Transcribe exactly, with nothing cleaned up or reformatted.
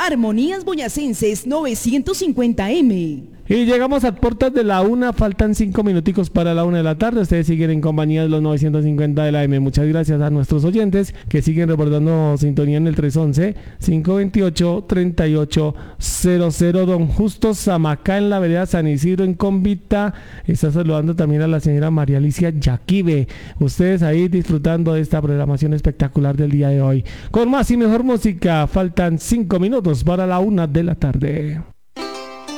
Armonías Boyacenses novecientos cincuenta eme. Y llegamos a puertas de la una, faltan cinco minuticos para la una de la tarde. Ustedes siguen en compañía de los novecientos cincuenta de la M. Muchas gracias a nuestros oyentes que siguen reportando sintonía en el tres once, cinco veintiocho, treinta y ocho cero cero. Don Justo Zamacá en la vereda San Isidro en Convita está saludando también a la señora María Alicia Yaquibe. Ustedes ahí disfrutando de esta programación espectacular del día de hoy. Con más y mejor música, faltan cinco minutos para la una de la tarde.